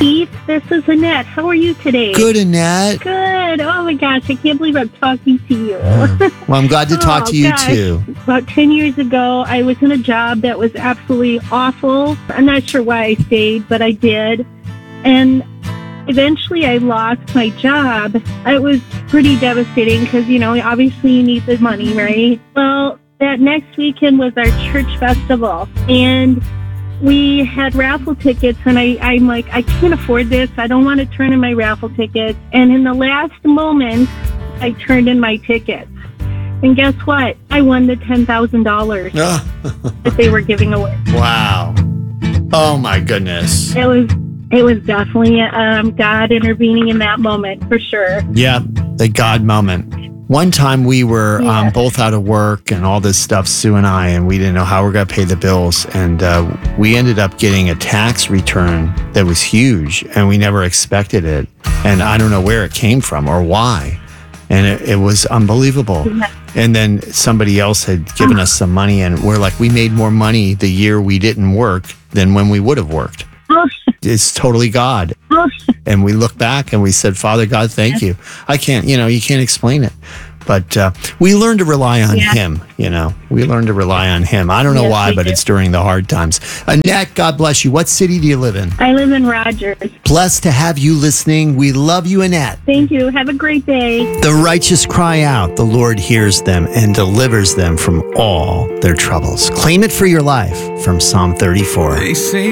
Keith. This is Annette. How are you today? Good, Annette. Good. Oh my gosh, I can't believe I'm talking to you. Well, I'm glad to talk to you gosh. too. About 10 years ago, I was in a job that was absolutely awful. I'm not sure why I stayed, but I did. And eventually I lost my job. It was pretty devastating because, obviously you need the money, right? Well, that next weekend was our church festival. And we had raffle tickets, and I'm like, I can't afford this. I don't want to turn in my raffle tickets. And in the last moment, I turned in my tickets. And guess what? I won the $10,000 that they were giving away. Wow. Oh, my goodness. It was definitely God intervening in that moment, for sure. Yeah, the God moment. One time we were both out of work and all this stuff, Sue and I, and we didn't know how we're going to pay the bills. And we ended up getting a tax return that was huge, and we never expected it. And I don't know where it came from or why. And it was unbelievable. Yeah. And then somebody else had given us some money, and we're like, we made more money the year we didn't work than when we would have worked. It's totally God. And we look back and we said, Father God, thank you. I can't, you can't explain it. But we learn to rely on Him, We learn to rely on Him. I don't know why, but it's during the hard times. Annette, God bless you. What city do you live in? I live in Rogers. Blessed to have you listening. We love you, Annette. Thank you. Have a great day. The righteous cry out. The Lord hears them and delivers them from all their troubles. Claim it for your life from Psalm 34. They say